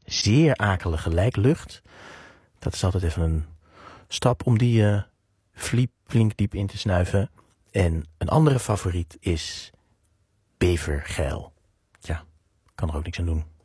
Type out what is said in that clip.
zeer akelige lijklucht. Dat is altijd even een stap om die flink diep in te snuiven. En een andere favoriet is bevergeil. Ja, kan er ook niks aan doen.